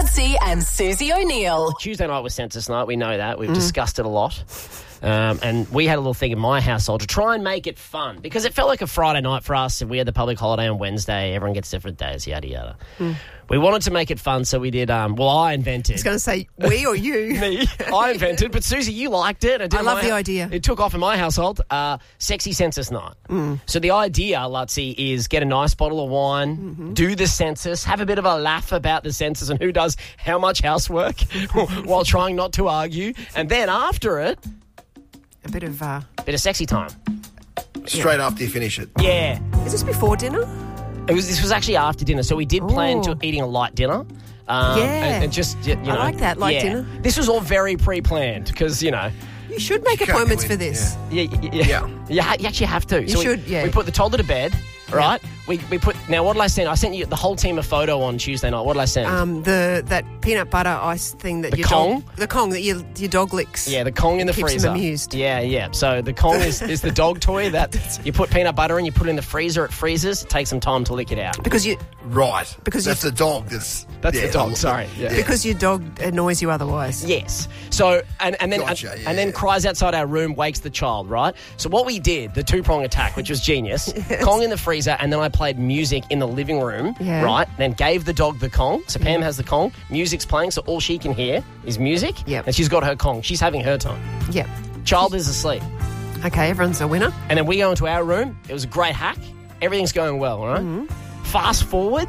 Ludsey and Susie O'Neill. Tuesday night was census night. We know that. We've discussed it a lot. And we had a little thing in my household to try and make it fun because it felt like a Friday night for us. We had the public holiday on Wednesday. Everyone gets different days, yada, yada. We wanted to make it fun, so we did, I invented. I was going to say, we or you? Me. I invented, but Susie, you liked it. I love the idea. It took off in my household. Sexy census night. So the idea, Lutsy, is get a nice bottle of wine, do the census, have a bit of a laugh about the census and who does how much housework while trying not to argue. And then after it, a bit of sexy time. Straight after you finish it. Yeah. Is this before dinner? This was actually after dinner, so we did plan to eating a light dinner. And just, you know. I like that, light dinner. This was all very pre-planned because, you know. You should make appointments for this. Yeah. You actually have to. You should. We put the toddler to bed, right? We put. Now, what did I send? I sent you the whole team a photo on Tuesday night. What did I send? That peanut butter ice thing that the Kong? The Kong that your dog licks. Yeah, the Kong in the freezer. Keeps them amused. Yeah. So the Kong is the dog toy that you put peanut butter in, you put it in the freezer, it freezes, it takes some time to lick it out. Because you... Right. Because that's the dog. That's the dog, sorry. Yeah. Because your dog annoys you otherwise. Yes. So, and then cries outside our room, wakes the child, right? So what we did, the two-prong attack, which was genius, Kong in the freezer, and then I played music in the living room, right? Then gave the dog the Kong. So Pam has the Kong. Music's playing, so all she can hear is music. Yep. And she's got her Kong. She's having her time. Yep. Child is asleep. Okay, everyone's a winner. And then we go into our room. It was a great hack. Everything's going well, all right? Fast forward,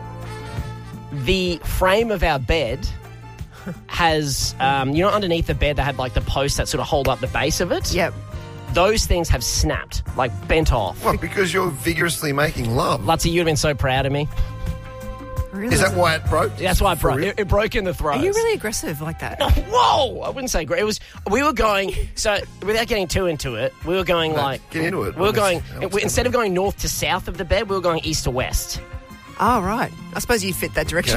the frame of our bed has, underneath the bed they had like the posts that sort of hold up the base of it. Yep. Those things have snapped, like bent off. What, because you're vigorously making love? Lutsy, you'd have been so proud of me. Really? Is that why it broke? That's why it broke. It broke in the throes. Are you really aggressive like that? Whoa! I wouldn't say great. We were going, so without getting too into it, we were going Get into it. We were going, instead of going north to south of the bed, we were going east to west. Oh, right. I suppose you fit that direction.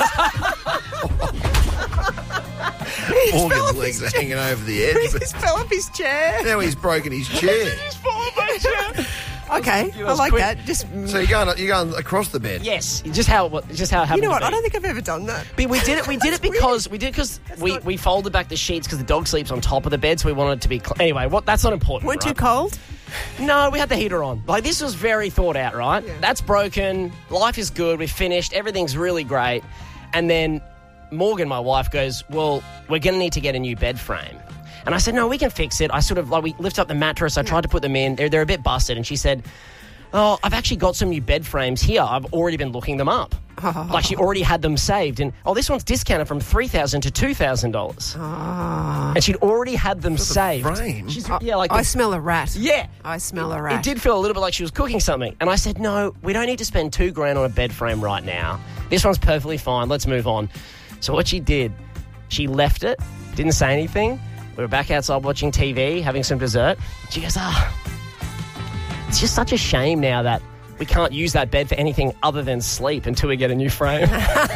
Morgan's legs are hanging over the edge. He just fell off his chair. Now he's broken his chair. He's fallen off my chair. Okay, I like that. So you're going across the bed. Yes, just how it happened. You know what? To be. I don't think I've ever done that. But we did it because we folded back the sheets because the dog sleeps on top of the bed, so we wanted it to be anyway. That's not important. Weren't right? too cold? No, we had the heater on. Like, this was very thought out, right? Yeah. That's broken. Life is good. We've finished. Everything's really great. And then Morgan, my wife, goes, well, we're going to need to get a new bed frame. And I said, no, we can fix it. I sort of, we lift up the mattress. I tried to put them in. They're a bit busted. And she said, oh, I've actually got some new bed frames here. I've already been looking them up. Like, she already had them saved. And, this one's discounted from $3,000 to $2,000. And she'd already had them saved. Frame? I smell a rat. Yeah. I smell a rat. It did feel a little bit like she was cooking something. And I said, no, we don't need to spend $2,000 on a bed frame right now. This one's perfectly fine. Let's move on. So what she did, she left it, didn't say anything. We were back outside watching TV, having some dessert. She goes, it's just such a shame now that we can't use that bed for anything other than sleep until we get a new frame.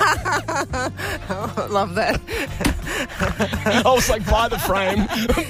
I love that. I was like, buy the frame.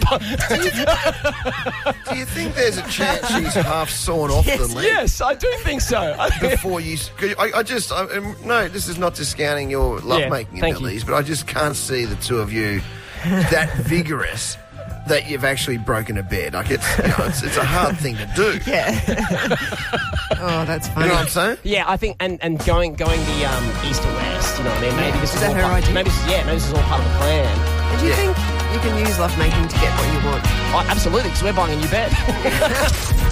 Do you think there's a chance she's half sawn off the leg? Yes, I do think so. Before you... no, this is not discounting your lovemaking abilities, but I just can't see the two of you that vigorous that you've actually broken a bed. Like, it's a hard thing to do. Yeah. Oh, that's funny. You know what I'm saying? Yeah, I think, and going the east to west, you know what I mean? Maybe this is that all her idea? Maybe this is all part of the plan. Do you think you can use lovemaking to get what you want? Oh, absolutely, because we're buying a new bed.